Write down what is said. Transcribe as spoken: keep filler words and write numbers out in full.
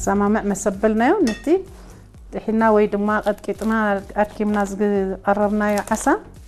سمامع مسبلنايو نتي حنا وي دما قد كيطنا أركيمنا قربنا يا عسى